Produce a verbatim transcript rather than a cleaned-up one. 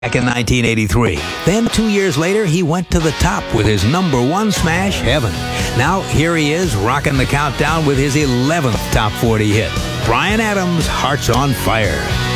back in nineteen eighty-three. Then two years later, he went to the top with his number one smash, Heaven. Now here he is, rocking the countdown with his eleventh top forty hit. Bryan Adams, Hearts on Fire.